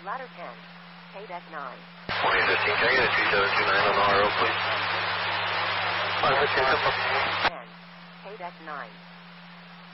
Ladder 10. KDEC 9. 2015, can I get a 2729 on the RO, please? 10. KDEC 9.